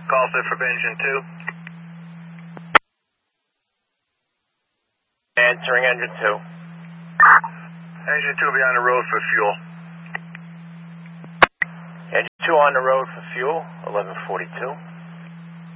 Call set for engine 2. Answering engine 2. Engine 2 will be on the road for fuel. Engine 2 on the road for fuel, 1142.